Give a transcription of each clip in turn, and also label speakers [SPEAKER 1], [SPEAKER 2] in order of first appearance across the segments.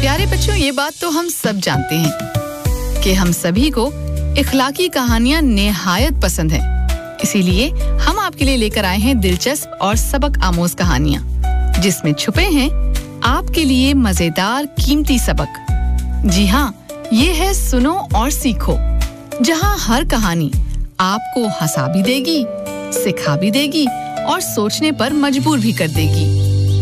[SPEAKER 1] प्यारे बच्चों, ये बात तो हम सब जानते हैं कि हम सभी को इखलाकी कहानियां निहायत पसंद हैं। इसीलिए हम आपके लिए लेकर आए हैं दिलचस्प और सबक आमोज कहानियां, जिसमें छुपे हैं आपके लिए मजेदार कीमती सबक। जी हाँ, ये है सुनो और सीखो, जहाँ हर कहानी आपको हंसा भी देगी, सिखा भी देगी और सोचने पर मजबूर भी कर देगी।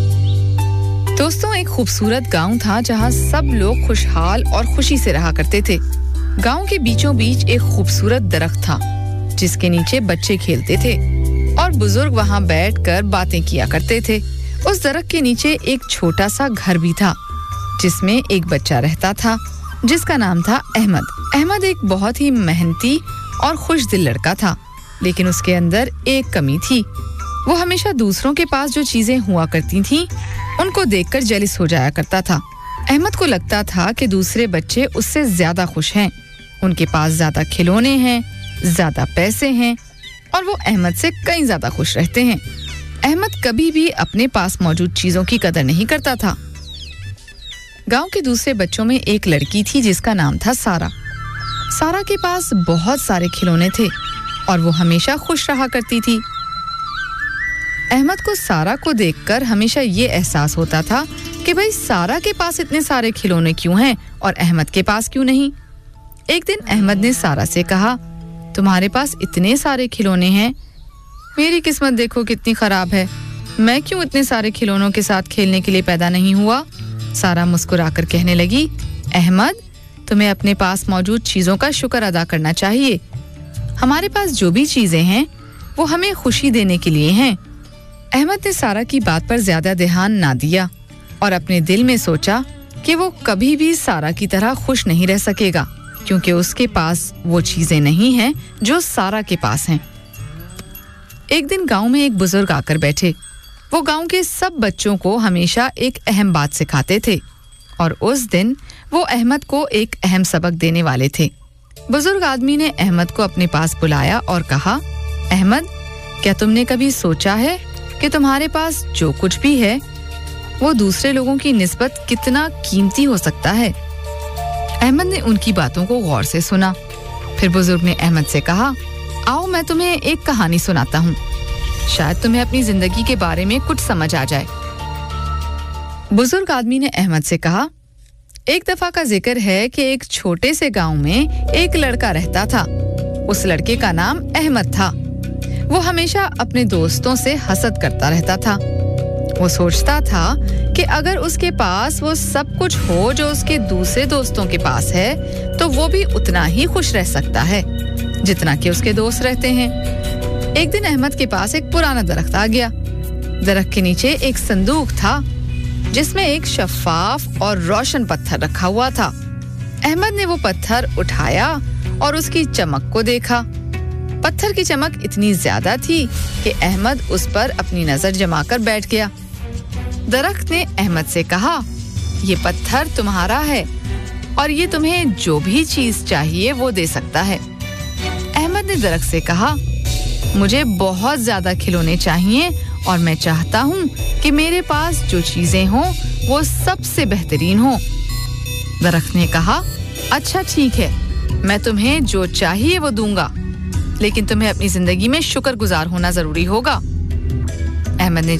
[SPEAKER 1] दोस्तों, एक खूबसूरत गांव था जहां सब लोग खुशहाल और खुशी से रहा करते थे। गांव के बीचों बीच एक खूबसूरत दरख्त था, जिसके नीचे बच्चे खेलते थे और बुजुर्ग वहां बैठकर बातें किया करते थे। उस दरख्त के नीचे एक छोटा सा घर भी था, जिसमें एक बच्चा रहता था, जिसका नाम था अहमद। अहमद एक बहुत ही मेहनती और खुश दिल लड़का था, लेकिन उसके अंदर एक कमी थी। वो हमेशा दूसरों के पास जो चीजें हुआ करती थीं, उनको देखकर जेलिस हो जाया करता था। अहमद को लगता था कि दूसरे बच्चे उससे ज्यादा खुश हैं, उनके पास ज्यादा खिलौने हैं, ज्यादा पैसे हैं और वो अहमद से कहीं ज्यादा खुश रहते हैं। अहमद कभी भी अपने पास मौजूद चीजों की कदर नहीं करता था। गांव के दूसरे बच्चों में एक लड़की थी जिसका नाम था सारा। सारा के पास बहुत सारे खिलौने थे और वो हमेशा खुश रहा करती थी। अहमद को सारा को देखकर हमेशा ये एहसास होता था कि भाई सारा के पास इतने सारे खिलौने क्यों हैं और अहमद के पास क्यों नहीं। एक दिन अहमद ने सारा से कहा, तुम्हारे पास इतने सारे खिलौने हैं, मेरी किस्मत देखो कितनी खराब है, मैं क्यों इतने सारे खिलौनों के साथ खेलने के लिए पैदा नहीं हुआ। सारा मुस्कुराकर कहने लगी, अहमद, तुम्हें अपने पास मौजूद चीजों का शुक्र अदा करना चाहिए। हमारे पास जो भी चीजें हैं वो हमें खुशी देने के लिए हैं। अहमद ने सारा की बात पर ज्यादा ध्यान ना दिया और अपने दिल में सोचा कि वो कभी भी सारा की तरह खुश नहीं रह सकेगा, क्योंकि उसके पास वो चीजें नहीं हैं जो सारा के पास हैं। एक दिन गांव में एक बुजुर्ग आकर बैठे। वो गांव के सब बच्चों को हमेशा एक अहम बात सिखाते थे और उस दिन वो अहमद को एक अहम सबक देने वाले थे। बुजुर्ग आदमी ने अहमद को अपने पास बुलाया और कहा, अहमद, क्या तुमने कभी सोचा है कि तुम्हारे पास जो कुछ भी है वो दूसरे लोगों की निस्बत कितना कीमती हो सकता है। अहमद ने उनकी बातों को गौर से सुना। फिर बुजुर्ग ने अहमद से कहा, आओ मैं तुम्हें एक कहानी सुनाता हूँ, शायद तुम्हें अपनी जिंदगी के बारे में कुछ समझ आ जाए। बुजुर्ग आदमी ने अहमद से कहा, एक दफा का जिक्र है कि एक छोटे से गांव में एक लड़का रहता था। उस लड़के का नाम अहमद था। वो हमेशा अपने दोस्तों से हसद करता रहता था। वो सोचता था कि अगर उसके पास वो सब कुछ हो जो उसके दूसरे दोस्तों के पास है, तो वो भी उतना ही खुश रह सकता है जितना कि उसके दोस्त रहते हैं। एक दिन अहमद के पास एक पुराना दरख्त आ गया। दरख्त के नीचे एक संदूक था, जिसमें एक शफाफ और रोशन पत्थर रखा हुआ था। अहमद ने वो पत्थर उठाया और उसकी चमक को देखा। पत्थर की चमक इतनी ज्यादा थी कि अहमद उस पर अपनी नजर जमाकर बैठ गया। दरख्त ने अहमद से कहा, ये पत्थर तुम्हारा है और ये तुम्हें जो भी चीज चाहिए वो दे सकता है। अहमद ने दरख्त से कहा, मुझे बहुत ज्यादा खिलौने चाहिए और मैं चाहता हूँ कि मेरे पास जो चीजें हों वो सबसे बेहतरीन हो। दरख्त ने कहा, अच्छा ठीक है, मैं तुम्हें जो चाहिए वो दूंगा, लेकिन तुम्हें अपनी जिंदगी में शुक्रगुजार होना जरूरी होगा। अहमद ने